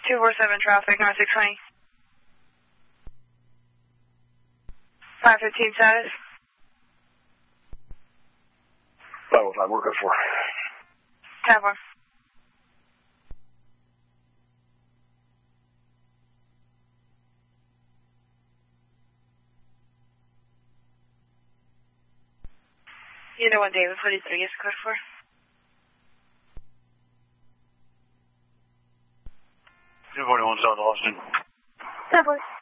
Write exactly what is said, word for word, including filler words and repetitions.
two four seven traffic, North six twenty. five fifteen status. five oh five, we're good for. ten four. You know what David forty-three is code for? two forty-one South Austin. ten four.